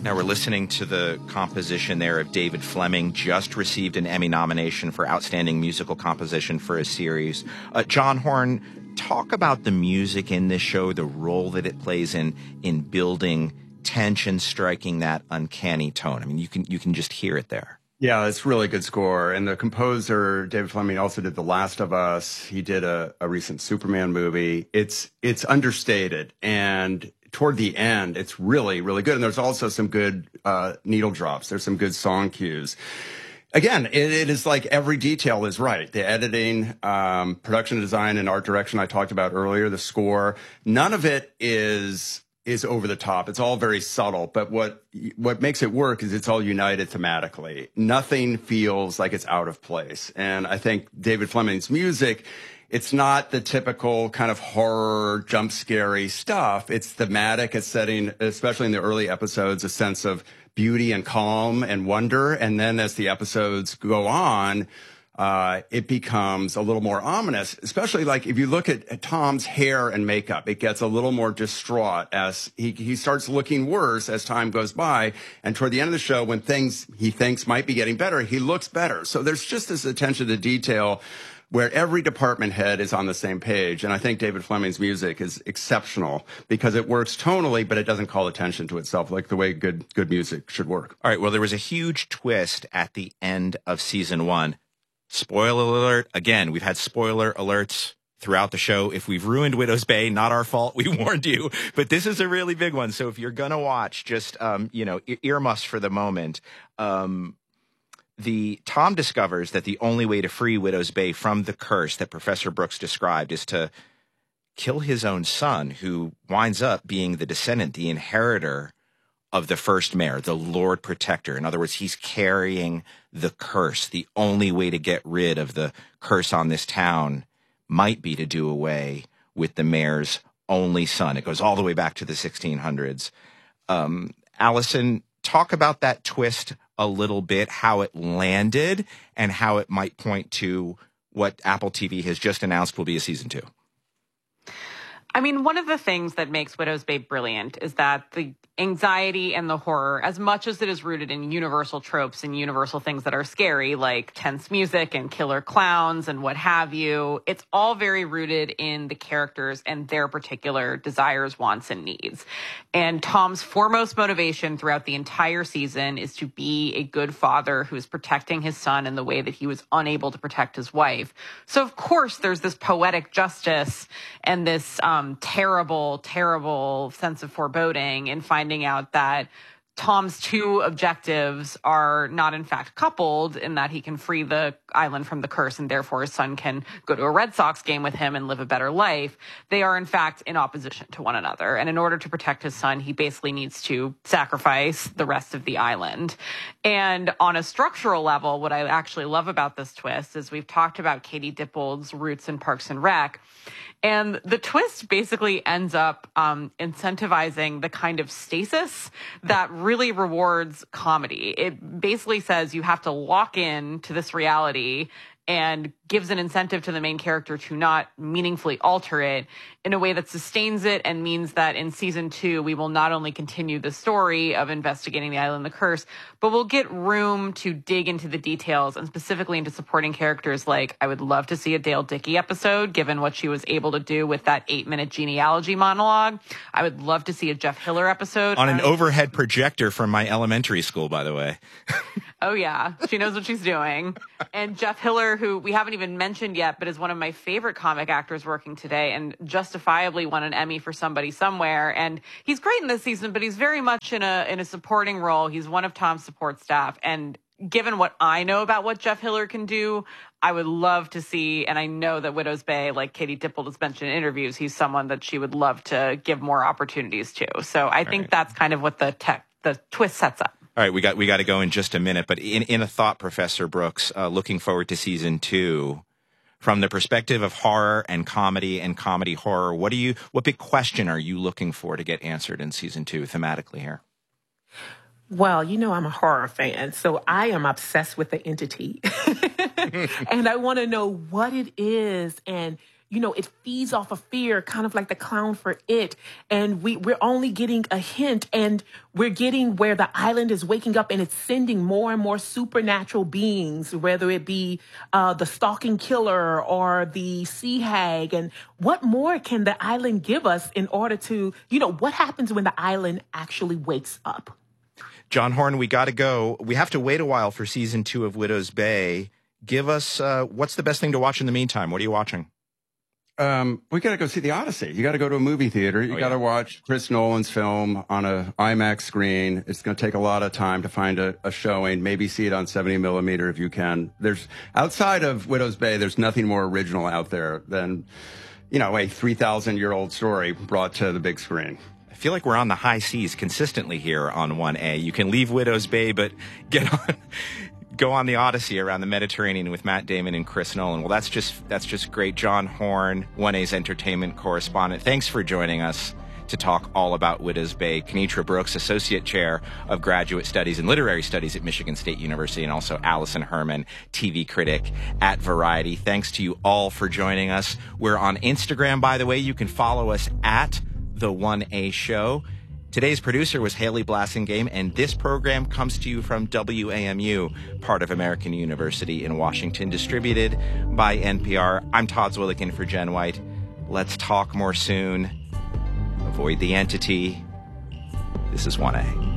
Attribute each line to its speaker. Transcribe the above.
Speaker 1: Now we're listening to the composition there of David Fleming, just received an Emmy nomination for Outstanding Musical Composition for a Series. John Horn, talk about the music in this show, the role that it plays in building tension, striking that uncanny tone. I mean, you can just hear it there.
Speaker 2: Yeah, it's really good score. And the composer, David Fleming, also did The Last of Us. He did a recent Superman movie. It's understated. And toward the end, it's really, really good. And there's also some good needle drops. There's some good song cues. Again, it is like every detail is right. The editing, production design, and art direction I talked about earlier, the score, none of it is over the top. It's all very subtle, but what makes it work is it's all united thematically. Nothing feels like it's out of place. And I think David Fleming's music, it's not the typical kind of horror, jump scary stuff. It's thematic. It's setting, especially in the early episodes, a sense of beauty and calm and wonder. And then as the episodes go on, it becomes a little more ominous, especially like if you look at Tom's hair and makeup, it gets a little more distraught as he starts looking worse as time goes by. And toward the end of the show, when things he thinks might be getting better, he looks better. So there's just this attention to detail where every department head is on the same page. And I think David Fleming's music is exceptional because it works tonally, but it doesn't call attention to itself like the way good music should work.
Speaker 1: All right. Well, there was a huge twist at the end of season 1. Spoiler alert. Again, we've had spoiler alerts throughout the show. If we've ruined Widow's Bay, not our fault. We warned you. But this is a really big one. So if you're going to watch, just, earmuffs for the moment. Tom discovers that the only way to free Widow's Bay from the curse that Professor Brooks described is to kill his own son, who winds up being the descendant, the inheritor of the first mayor, the Lord Protector. In other words, he's carrying the curse. The only way to get rid of the curse on this town might be to do away with the mayor's only son. It goes all the way back to the 1600s. Allison, talk about that twist a little bit, how it landed, and how it might point to what Apple TV has just announced will be a season 2.
Speaker 3: I mean, one of the things that makes Widow's Bay brilliant is that the anxiety and the horror, as much as it is rooted in universal tropes and universal things that are scary, like tense music and killer clowns and what have you, it's all very rooted in the characters and their particular desires, wants, and needs. And Tom's foremost motivation throughout the entire season is to be a good father who is protecting his son in the way that he was unable to protect his wife. So, of course, there's this poetic justice and this terrible, terrible sense of foreboding in finding out that Tom's two objectives are not in fact coupled, in that he can free the island from the curse and therefore his son can go to a Red Sox game with him and live a better life. They are in fact in opposition to one another. And in order to protect his son, he basically needs to sacrifice the rest of the island. And on a structural level, what I actually love about this twist is we've talked about Katie Dippold's roots in Parks and Rec. And the twist basically ends up incentivizing the kind of stasis that really rewards comedy. It basically says you have to lock in to this reality and gives an incentive to the main character to not meaningfully alter it in a way that sustains it and means that in season 2, we will not only continue the story of investigating the island, the curse, but we'll get room to dig into the details and specifically into supporting characters. Like, I would love to see a Dale Dickey episode, given what she was able to do with that 8-minute genealogy monologue. I would love to see a Jeff Hiller episode.
Speaker 1: On an overhead projector from my elementary school, by the way.
Speaker 3: Oh, yeah. She knows what she's doing. And Jeff Hiller, who we haven't even mentioned yet, but is one of my favorite comic actors working today and justifiably won an Emmy for Somebody Somewhere. And he's great in this season, but he's very much in a supporting role. He's one of Tom's support staff. And given what I know about what Jeff Hiller can do, I would love to see, and I know that Widow's Bay, like Katie Dippold has mentioned in interviews, he's someone that she would love to give more opportunities to. So I think that's kind of what the twist sets up.
Speaker 1: All right, we got to go in just a minute, but in a thought, Professor Brooks, looking forward to season 2, from the perspective of horror and comedy horror, what big question are you looking for to get answered in season 2 thematically here?
Speaker 4: Well, I'm a horror fan, so I am obsessed with the entity. And I want to know what it is and, it feeds off of fear, kind of like the clown for It. And we're only getting a hint, and we're getting where the island is waking up and it's sending more and more supernatural beings, whether it be the stalking killer or the sea hag. And what more can the island give us in order to, what happens when the island actually wakes up?
Speaker 1: John Horn, we got to go. We have to wait a while for season 2 of Widow's Bay. Give us, what's the best thing to watch in the meantime? What are you watching?
Speaker 2: We got to go see The Odyssey. You got to go to a movie theater. You got to watch Chris Nolan's film on a IMAX screen. It's going to take a lot of time to find a showing. Maybe see it on 70 millimeter if you can. There's outside of Widow's Bay, there's nothing more original out there than, a 3,000-year-old story brought to the big screen.
Speaker 1: I feel like we're on the high seas consistently here on 1A. You can leave Widow's Bay, but go on the Odyssey around the Mediterranean with Matt Damon and Chris Nolan. Well, that's just great. John Horn, 1A's entertainment correspondent. Thanks for joining us to talk all about Widow's Bay. Kenitra Brooks, Associate Chair of Graduate Studies and Literary Studies at Michigan State University, and also Allison Herman, TV critic at Variety. Thanks to you all for joining us. We're on Instagram, by the way. You can follow us at The 1A Show. Today's producer was Haley Blassingame, and this program comes to you from WAMU, part of American University in Washington, distributed by NPR. I'm Todd Zwilligan for Jen White. Let's talk more soon. Avoid the entity. This is 1A.